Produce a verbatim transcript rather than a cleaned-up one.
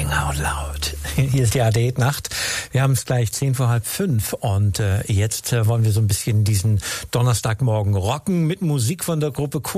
Sing out loud. Hier ist die A D Nacht. Wir haben es gleich zehn vor halb fünf und äh, jetzt äh, wollen wir so ein bisschen diesen Donnerstagmorgen rocken mit Musik von der Gruppe Queen.